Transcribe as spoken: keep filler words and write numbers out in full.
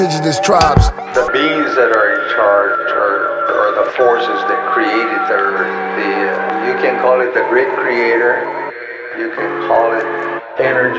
indigenous tribes. The beings that are in charge are, are the forces that created the earth. The, uh, you can call it the great creator, you can call it energy.